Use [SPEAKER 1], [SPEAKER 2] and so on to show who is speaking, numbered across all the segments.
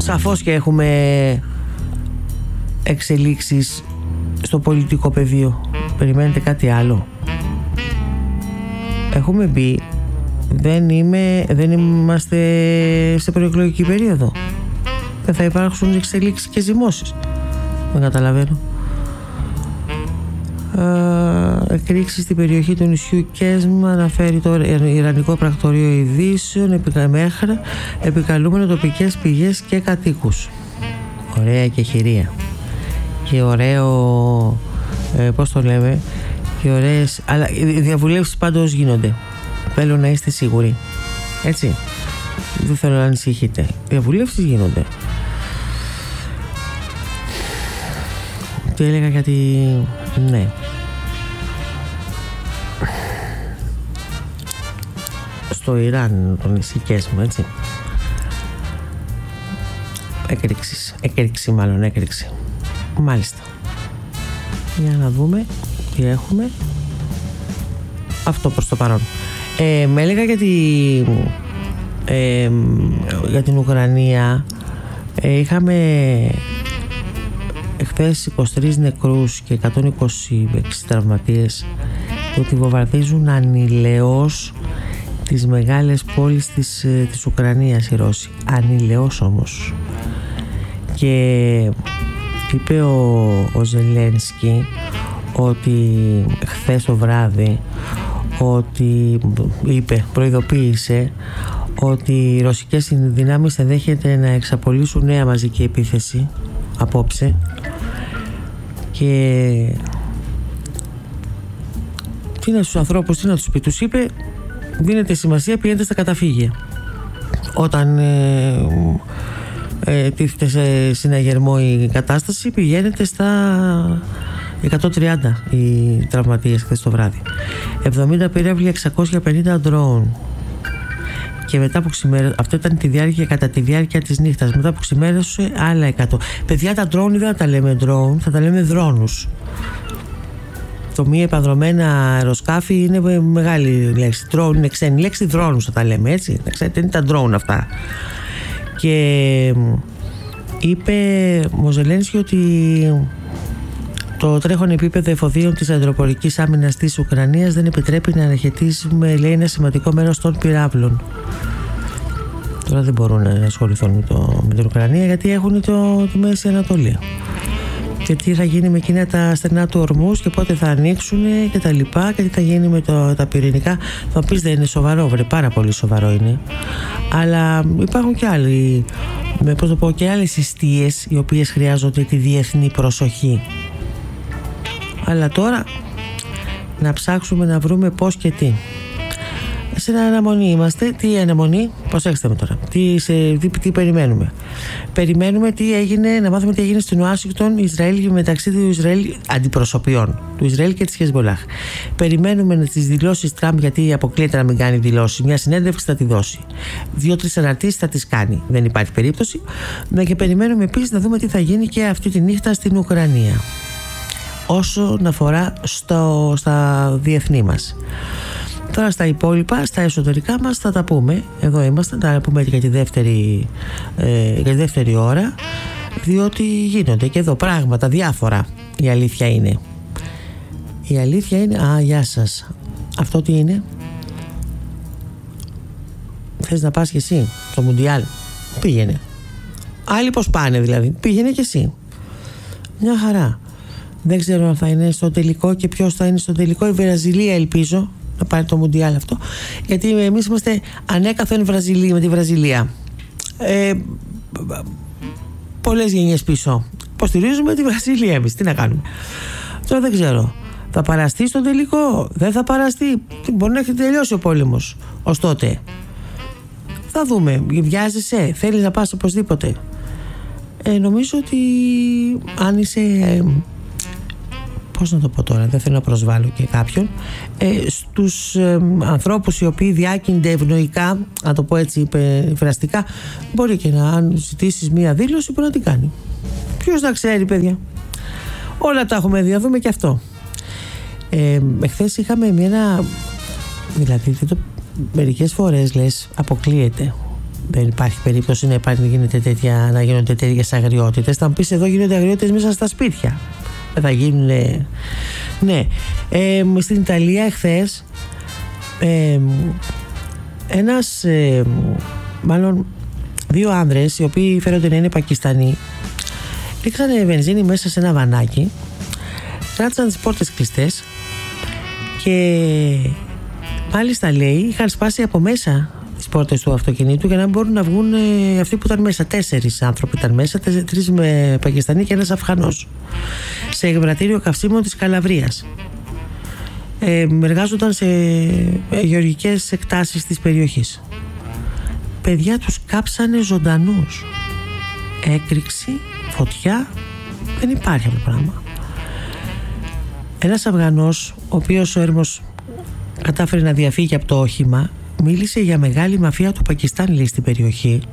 [SPEAKER 1] Σαφώς και έχουμε εξελίξεις στο πολιτικό πεδίο. Περιμένετε κάτι άλλο? Έχουμε μπει, δεν είμαστε σε προεκλογική περίοδο. Δεν θα υπάρξουν εξελίξεις και ζυμώσεις? Δεν καταλαβαίνω. Εκρήξεις στην περιοχή του νησιού Κέσμα, αναφέρει το Ιρανικό Πρακτορείο Ειδήσεων, επικαλούμενο τοπικές πηγές και κατοίκους. Ωραία και χειρία. Και ωραίο, πώς το λέμε, και ωραίες, αλλά οι διαβουλεύσεις πάντως γίνονται. Θέλω να είστε σίγουροι. Έτσι. Δεν θέλω να ανησυχείτε. Οι διαβουλεύσεις γίνονται. Τι έλεγα γιατί... Ναι. Στο Ιράν, το νησί Κέσμα, έτσι. Έκρηξη. Μάλιστα. Για να δούμε τι έχουμε. Αυτό προς το παρόν. Με έλεγα για την Ουκρανία. Είχαμε χθες 23 νεκρούς και 126 τραυματίες, ότι βομβαρδίζουν ανηλαιώς τις μεγάλες πόλεις της Ουκρανίας οι Ρώσοι. Ανηλαιώς όμως. Και είπε ο Ζελένσκι ότι χθες το βράδυ, ότι προειδοποίησε ότι οι ρωσικές δυνάμεις ενδέχεται να εξαπολύσουν νέα μαζική επίθεση απόψε, και τι να στους ανθρώπους, τι να τους πει? Τους είπε, δίνετε σημασία, πηγαίνετε στα καταφύγια. Όταν τίθεται σε συναγερμό η κατάσταση, πηγαίνετε στα 130 οι τραυματίες χθες το βράδυ. 70 πυρεύλια, 650 ντρόουν. Και μετά που ξημέρωσε, αυτό ήταν κατά τη διάρκεια της νύχτας. Μετά που ξημέρωσε, άλλα 100. Παιδιά, τα ντρόουν δεν θα τα λέμε ντρόουν, θα τα λέμε δρόνους. Το μη επανδρομένα αεροσκάφη είναι μεγάλη λέξη. Drone είναι ξένη λέξη, δρόνους θα τα λέμε, έτσι. Να ξέρετε, είναι τα drone αυτά. Και είπε ο Ζελένσκι ότι το τρέχον επίπεδο εφοδίων της αντροπορικής άμυνας της Ουκρανίας δεν επιτρέπει να αναχαιτήσουμε, λέει, ένα σημαντικό μέρος των πυράβλων. Τώρα δεν μπορούν να ασχοληθούν με την Ουκρανία, γιατί έχουν τη Μέση Ανατολή. Και τι θα γίνει με εκείνα τα στενά του Ορμούς και πότε θα ανοίξουν και τα λοιπά, και τι θα γίνει με τα πυρηνικά. Θα μου πεις, δεν είναι σοβαρό? Βρε, πάρα πολύ σοβαρό είναι. Αλλά υπάρχουν και άλλοι, και άλλες ιστίες οι οποίες χρειάζονται τη διεθνή προσοχή. Αλλά τώρα να ψάξουμε να βρούμε πώς και τι. Σε αναμονή είμαστε. Τι αναμονή? Προσέξτε με τώρα. Τι περιμένουμε? Περιμένουμε να μάθουμε τι έγινε στην Ουάσιγκτον, μεταξύ του Ισραήλ, αντιπροσωπιών του Ισραήλ και της Χεσμολάχ. Περιμένουμε τις δηλώσεις Τραμπ, γιατί αποκλείεται να μην κάνει δηλώσεις. Μια συνέντευξη θα τη δώσει. 2-3 αναρτήσεις θα τις κάνει. Δεν υπάρχει περίπτωση. Και περιμένουμε επίσης να δούμε τι θα γίνει και αυτή τη νύχτα στην Ουκρανία, όσον αφορά στα διεθνή μας. Τώρα στα υπόλοιπα, στα εσωτερικά μας θα τα πούμε. Εδώ είμαστε, θα τα πούμε για τη δεύτερη ώρα, διότι γίνονται και εδώ πράγματα διάφορα. Η αλήθεια είναι. Γεια σας. Αυτό τι είναι? Θες να πας κι εσύ στο Μουντιάλ? Πήγαινε. Άλλοι πως πάνε δηλαδή? Πήγαινε κι εσύ. Μια χαρά. Δεν ξέρω αν θα είναι στο τελικό και ποιος θα είναι στο τελικό. Η Βραζιλία ελπίζω να πάρει το Μουντιάλ αυτό, γιατί εμείς είμαστε ανέκαθεν με τη Βραζιλία. Πολλές γενιές πίσω υποστηρίζουμε τη Βραζιλία εμείς. Τι να κάνουμε? Τώρα δεν ξέρω. Θα παραστεί στο τελικό? Δεν θα παραστεί? Μπορεί να έχει τελειώσει ο πόλεμος ως τότε. Θα δούμε. Βιάζεσαι? Θέλεις να πας οπωσδήποτε? Νομίζω ότι αν είσαι, πώς να το πω τώρα, δεν θέλω να προσβάλλω και κάποιον, στους ανθρώπους οι οποίοι διάκυνται ευνοϊκά, να το πω έτσι φραστικά, μπορεί και αν ζητήσεις μία δήλωση μπορεί να την κάνει. Ποιος να ξέρει, παιδιά? Όλα τα έχουμε δει, δούμε και αυτό. Εχθές είχαμε δηλαδή μερικές φορές λες αποκλείεται. Δεν υπάρχει περίπτωση να γίνονται τέτοιες αγριότητες. Θα μου πεις, εδώ γίνονται αγριότητες μέσα στα σπίτια. Δεν θα γίνουν. Ναι. Στην Ιταλία εχθές μάλλον δύο άνδρες, οι οποίοι φέρονται να είναι Πακιστανοί, ρίξανε βενζίνη μέσα σε ένα βανάκι, κράτησαν τις πόρτες κλειστές και μάλιστα, λέει, είχαν σπάσει από μέσα τις πόρτες του αυτοκινήτου για να μπορούν να βγουν αυτοί που ήταν μέσα. 4 άνθρωποι ήταν μέσα, 3 με Πακιστανοί και ένας Αφγανός, σε εμπρατήριο καυσίμων της Καλαβρίας. Εργάζονταν σε γεωργικές εκτάσεις της περιοχής. Παιδιά, τους κάψανε ζωντανούς. Έκρηξη, φωτιά, δεν υπάρχει αυτό το πράγμα. Ένας Αφγανός, ο οποίος ο έρμος κατάφερε να διαφύγει από το όχημα, μίλησε για μεγάλη μαφία του Πακιστάν, λέει, στην περιοχή,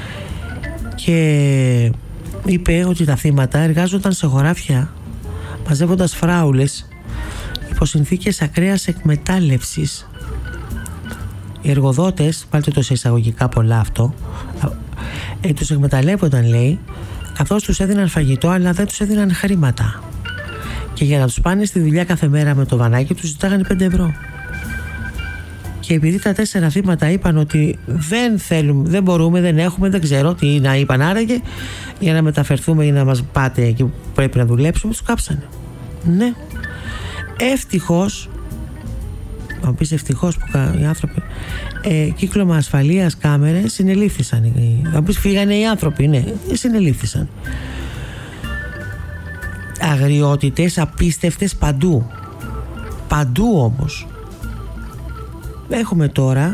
[SPEAKER 1] και είπε ότι τα θύματα εργάζονταν σε χωράφια μαζεύοντας φράουλες υπό συνθήκες ακραίας εκμετάλλευσης. Οι εργοδότες, βάλτε το σε εισαγωγικά πολλά αυτό, τους εκμεταλλεύονταν, λέει, καθώς τους έδιναν φαγητό αλλά δεν τους έδιναν χρήματα, και για να τους πάνε στη δουλειά κάθε μέρα με το βανάκι τους ζητάγανε 5 ευρώ. Και επειδή τα 4 θύματα είπαν ότι δεν θέλουμε, δεν μπορούμε, δεν έχουμε, δεν ξέρω τι να είπαν άραγε, για να μεταφερθούμε ή να μας πάτε εκεί που πρέπει να δουλέψουμε, τους κάψανε. Ναι. Ευτυχώς, να πεις ευτυχώς που οι άνθρωποι, κύκλωμα ασφαλείας, κάμερες, συνελήφθησαν. Να πεις φύγανε οι άνθρωποι, ναι, συνελήφθησαν. Αγριότητες απίστευτες παντού. Παντού όμως. Έχουμε τώρα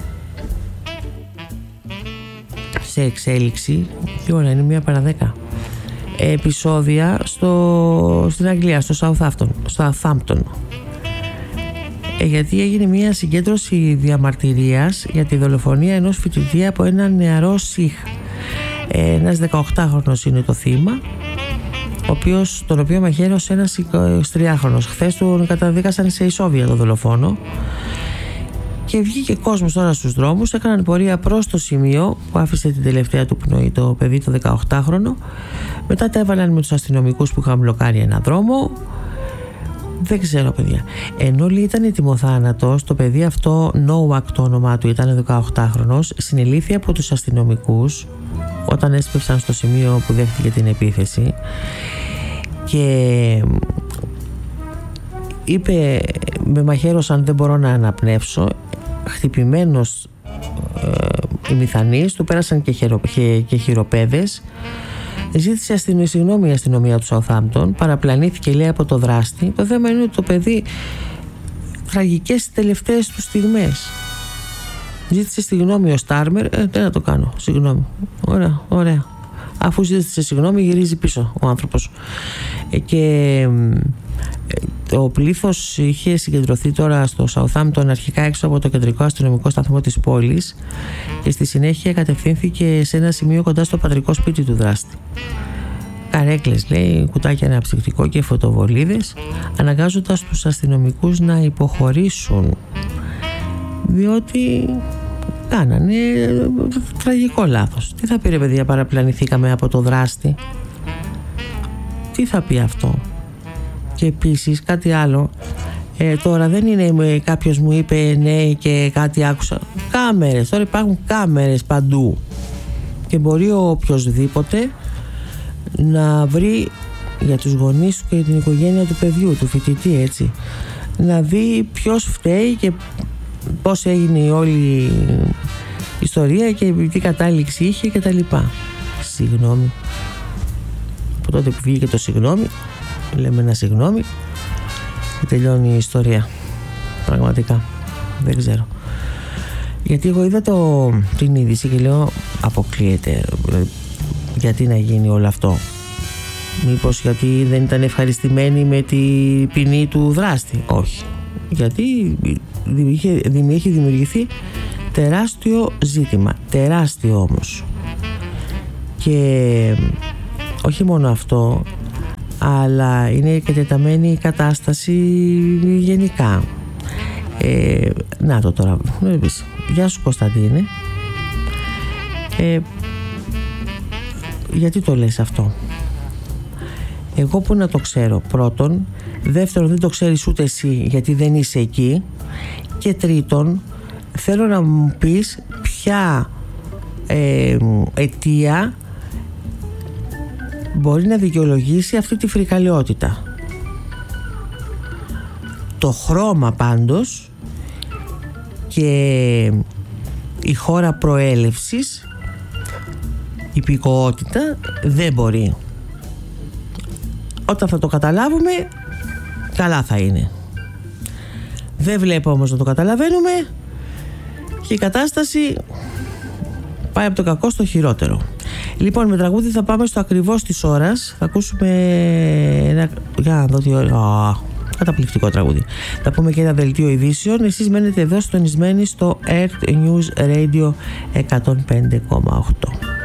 [SPEAKER 1] σε εξέλιξη, τι ώρα είναι, 1:10, επεισόδια στην Αγγλία, στο Southampton, γιατί έγινε μια συγκέντρωση διαμαρτυρίας για τη δολοφονία ενός φοιτητή από έναν νεαρό Σιχ. Ένας 18χρονος είναι το θύμα, τον οποίο μαχαίρωσε ένας 23χρονος. Χθες τον καταδίκασαν σε ισόβια το δολοφόνο. Και βγήκε κόσμος τώρα στους δρόμους, έκαναν πορεία προς το σημείο που άφησε την τελευταία του πνοή το παιδί, το 18χρονο. Μετά τα έβαλαν με τους αστυνομικούς που είχαν μπλοκάρει ένα δρόμο. Δεν ξέρω, παιδιά. Ενώ ήταν ετοιμοθάνατος, το παιδί αυτό, Νόουακ το όνομά του, ήταν 18χρονος, συνελήφθη από τους αστυνομικούς όταν έσπευσαν στο σημείο που δέχτηκε την επίθεση και είπε, με μαχαίρωσαν, δεν μπορώ να αναπνεύσω. Χτυπημένος ημιθανής, του πέρασαν και χειροπέδες. Ζήτησε συγγνώμη η αστυνομία του Southampton, παραπλανήθηκε, λέει, από το δράστη. Το θέμα είναι ότι το παιδί, τραγικές τελευταίες του στιγμές, ζήτησε συγγνώμη ο Στάρμερ. Τι να το κάνω, συγγνώμη, ωραία. Αφού ζήτησε συγγνώμη, γυρίζει πίσω ο άνθρωπος. Και το πλήθος είχε συγκεντρωθεί τώρα στο Southampton, αρχικά έξω από το κεντρικό αστυνομικό σταθμό της πόλης, και στη συνέχεια κατευθύνθηκε σε ένα σημείο κοντά στο πατρικό σπίτι του δράστη. Καρέκλες, λέει, κουτάκια αναψυκτικό και φωτοβολίδες, αναγκάζοντας τους αστυνομικούς να υποχωρήσουν, διότι κάνανε τραγικό λάθος. Τι θα πει, ρε παιδιά, παραπλανηθήκαμε από το δράστη? Τι θα πει αυτό? Και επίσης κάτι άλλο, τώρα δεν είναι κάποιος μου είπε ναι και κάτι άκουσα. Κάμερες, τώρα υπάρχουν κάμερες παντού και μπορεί ο οποιοσδήποτε να βρει για τους γονείς του και την οικογένεια του παιδιού, του φοιτητή, έτσι, να δει ποιος φταίει και πώς έγινε η όλη ιστορία και τι κατάληξη είχε και τα λοιπά. Συγγνώμη. Από τότε που βγήκε το συγγνώμη, λέμε ένα συγγνώμη και τελειώνει η ιστορία. Πραγματικά δεν ξέρω, γιατί εγώ είδα την είδηση και λέω αποκλείεται, γιατί να γίνει όλο αυτό? Μήπως γιατί δεν ήταν ευχαριστημένοι με την ποινή του δράστη? Όχι, γιατί έχει δημιουργηθεί τεράστιο ζήτημα, τεράστιο όμως. Και όχι μόνο αυτό, αλλά είναι και τεταμένη η κατάσταση γενικά. Να το τώρα, γεια σου Κωνσταντίνε. Γιατί το λες αυτό? Εγώ που να το ξέρω, πρώτον. Δεύτερον, δεν το ξέρεις ούτε εσύ γιατί δεν είσαι εκεί. Και τρίτον, θέλω να μου πεις ποια αιτία μπορεί να δικαιολογήσει αυτή τη φρικαλαιότητα. Το χρώμα πάντως και η χώρα προέλευσης, η υπηκοότητα δεν μπορεί. Όταν θα το καταλάβουμε, καλά θα είναι. Δεν βλέπω όμως να το καταλαβαίνουμε και η κατάσταση πάει από το κακό στο χειρότερο. Λοιπόν, με τραγούδι θα πάμε στο ακριβώς της ώρας. Θα ακούσουμε ένα... Για να δω τι ώρα... Καταπληκτικό τραγούδι. Θα πούμε και ένα δελτίο ειδήσεων. Εσείς μένετε εδώ συντονισμένοι στο Earth News Radio 105,8.